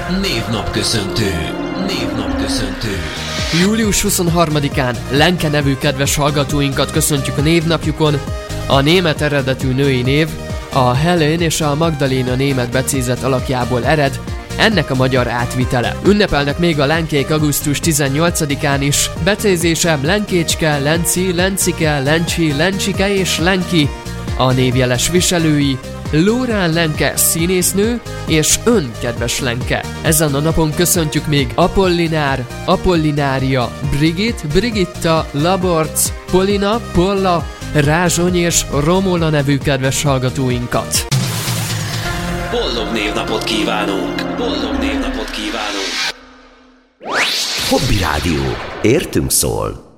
Névnapköszöntő. Július 23-án Lenke nevű kedves hallgatóinkat köszöntjük a névnapjukon. A német eredetű női név a Helen és a Magdaléna német becézet alakjából ered, ennek a magyar átvitele. Ünnepelnek még a Lenkék augusztus 18-án is. Becézése Lenkécske, Lenci, Lencike, Lencsi, Lencsike és Lenki. A névjeles viselői Lórán Lenke színésznő és ön, kedves Lenke. Ezen a napon köszöntjük még Apollinár, Apollinária, Brigitt, Brigitta, Laborc, Polina, Polla, Rázsony és Romola nevű kedves hallgatóinkat. Boldog névnapot kívánunk! Hobby Rádió. Értünk szól.